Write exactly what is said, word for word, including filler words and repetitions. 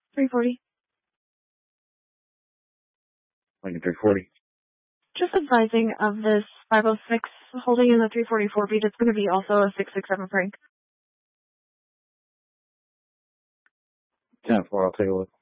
three forty. Lincoln three forty. Just advising of this five oh six holding in the three forty-four beat. It's going to be also a six six seven frank. ten four, I'll take a look.